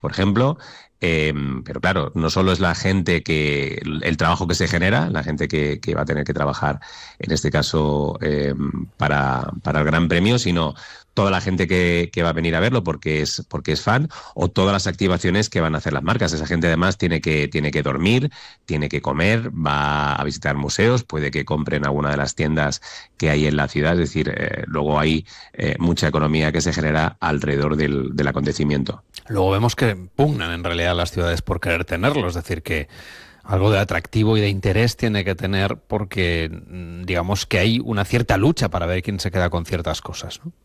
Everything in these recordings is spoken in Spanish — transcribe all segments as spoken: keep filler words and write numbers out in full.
por ejemplo. Eh, pero claro, no solo es la gente que, el, el trabajo que se genera, la gente que, que va a tener que trabajar, en este caso, eh, para, para el Gran Premio, sino toda la gente que, que va a venir a verlo porque es, porque es fan, o todas las activaciones que van a hacer las marcas. Esa gente además tiene que, tiene que dormir, tiene que comer, va a visitar museos, puede que compren alguna de las tiendas que hay en la ciudad. Es decir, eh, luego hay eh, mucha economía que se genera alrededor del, del acontecimiento. Luego vemos que pugnan en realidad las ciudades por querer tenerlo, es decir, que algo de atractivo y de interés tiene que tener porque digamos que hay una cierta lucha para ver quién se queda con ciertas cosas, ¿no?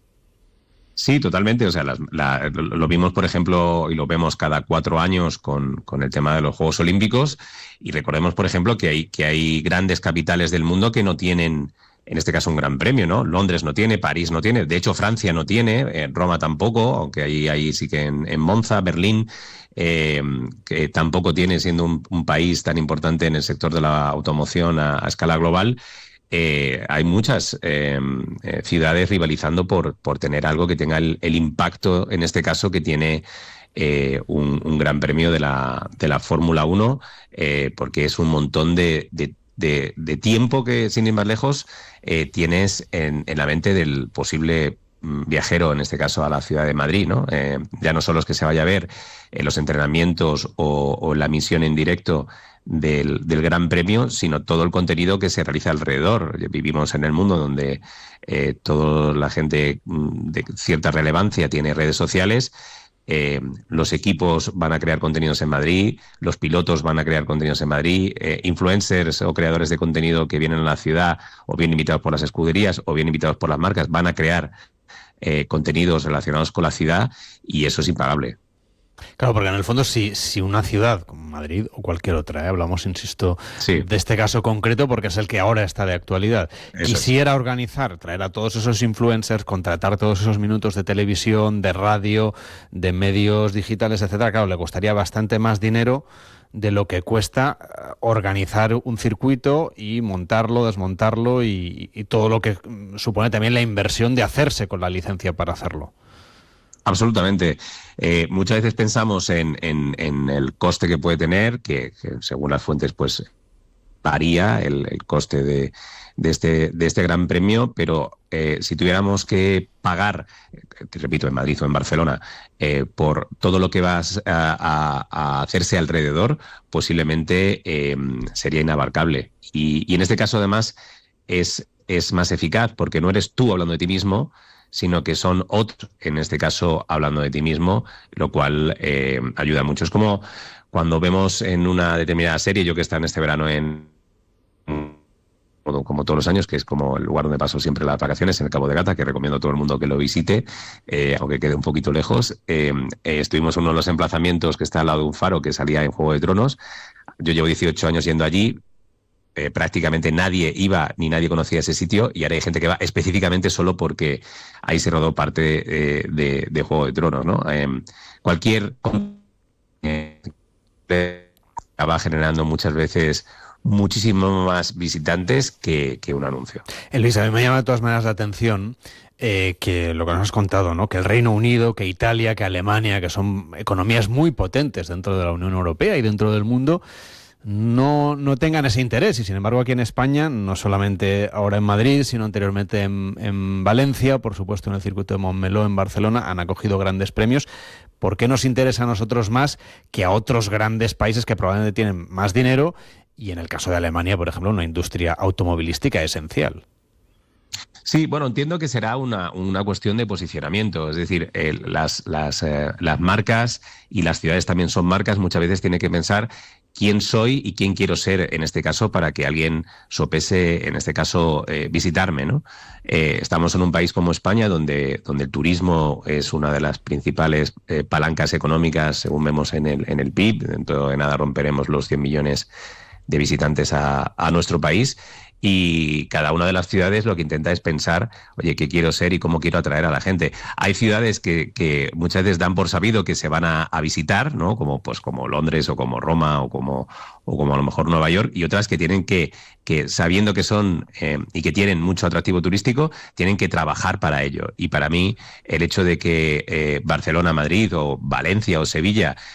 Sí, totalmente. O sea, las, la, lo vimos, por ejemplo, y lo vemos cada cuatro años con, con el tema de los Juegos Olímpicos. Y recordemos, por ejemplo, que hay, que hay grandes capitales del mundo que no tienen, en este caso, un gran premio, ¿no? Londres no tiene, París no tiene, de hecho Francia no tiene, eh, Roma tampoco, aunque ahí, ahí sí que en, en Monza, Berlín, eh, que tampoco tiene, siendo un, un país tan importante en el sector de la automoción a, a escala global. Eh, hay muchas eh, eh, ciudades rivalizando por, por tener algo que tenga el, el impacto, en este caso, que tiene eh, un, un gran premio de la, de la Fórmula uno, eh, porque es un montón de, de, de, de tiempo que, sin ir más lejos, eh, tienes en, en la mente del posible viajero, en este caso a la ciudad de Madrid, ¿no? Eh, ya no solo es que se vaya a ver eh, los entrenamientos o, o la misión en directo del, del Gran Premio, sino todo el contenido que se realiza alrededor. Vivimos en el mundo donde eh, toda la gente de cierta relevancia tiene redes sociales. Eh, los equipos van a crear contenidos en Madrid, los pilotos van a crear contenidos en Madrid, eh, influencers o creadores de contenido que vienen a la ciudad, o bien invitados por las escuderías, o bien invitados por las marcas, van a crear eh, contenidos relacionados con la ciudad, y eso es impagable. Claro, porque en el fondo si, si una ciudad como Madrid o cualquier otra, ¿eh? hablamos, insisto, sí. de este caso concreto porque es el que ahora está de actualidad, eso quisiera es. organizar, traer a todos esos influencers, contratar todos esos minutos de televisión, de radio, de medios digitales, etcétera, claro, le costaría bastante más dinero de lo que cuesta organizar un circuito y montarlo, desmontarlo y, y todo lo que supone también la inversión de hacerse con la licencia para hacerlo. Absolutamente. Eh, muchas veces pensamos en, en, en el coste que puede tener, que, que según las fuentes pues varía el, el coste de, de, este, de este gran premio, pero eh, si tuviéramos que pagar, te repito, en Madrid o en Barcelona, eh, por todo lo que va a, a, a hacerse alrededor, posiblemente eh, sería inabarcable. Y, y en este caso, además, es, es más eficaz porque no eres tú hablando de ti mismo, sino que son otros, en este caso, hablando de ti mismo, lo cual eh, ayuda mucho. Es como cuando vemos en una determinada serie, yo que está en este verano en, como todos los años, que es como el lugar donde paso siempre las vacaciones, en el Cabo de Gata, que recomiendo a todo el mundo que lo visite, eh, aunque quede un poquito lejos. Eh, eh, estuvimos en uno de los emplazamientos que está al lado de un faro que salía en Juego de Tronos. Yo llevo dieciocho años yendo allí. Eh, prácticamente nadie iba ni nadie conocía ese sitio, y ahora hay gente que va específicamente solo porque ahí se rodó parte eh, de, de Juego de Tronos, ¿no? Eh, cualquier eh, va generando muchas veces muchísimo más visitantes que, que un anuncio. Eh, Luis, a mí me llama de todas maneras la atención eh, que lo que nos has contado, ¿no? Que el Reino Unido, que Italia, que Alemania, que son economías muy potentes dentro de la Unión Europea y dentro del mundo, no, no tengan ese interés. Y sin embargo aquí en España, no solamente ahora en Madrid, sino anteriormente en, en Valencia, por supuesto en el circuito de Montmeló, en Barcelona, han acogido grandes premios. ¿Por qué nos interesa a nosotros más que a otros grandes países que probablemente tienen más dinero y en el caso de Alemania, por ejemplo, una industria automovilística esencial? Sí, bueno, entiendo que será una, una cuestión de posicionamiento. Es decir, eh, las, las, eh, las marcas y las ciudades también son marcas. Muchas veces tienen que pensar quién soy y quién quiero ser en este caso para que alguien sopese, en este caso, eh, visitarme, ¿no? Eh, estamos en un país como España donde, donde el turismo es una de las principales eh, palancas económicas, según vemos en el, en el P I B. Dentro de nada romperemos los cien millones de visitantes a, a nuestro país. y cada una de las ciudades lo que intenta es pensar, oye, ¿qué quiero ser y cómo quiero atraer a la gente? Hay ciudades que, que muchas veces dan por sabido que se van a, a visitar, ¿no? Como, pues, como Londres o como Roma o como, o como a lo mejor Nueva York, y otras que tienen que, que sabiendo que son eh, y que tienen mucho atractivo turístico, tienen que trabajar para ello. Y para mí, el hecho de que eh, Barcelona, Madrid o Valencia o Sevilla